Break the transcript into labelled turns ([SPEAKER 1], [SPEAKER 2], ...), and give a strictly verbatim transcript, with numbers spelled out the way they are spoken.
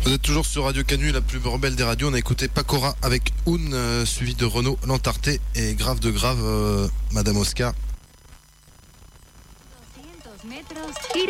[SPEAKER 1] Vous êtes toujours sur Radio Canu, la plus rebelle des radios. On a écouté Pacora avec Un, euh, suivi de Renaud Lantarté et Grave de Grave, euh, Madame Oscar.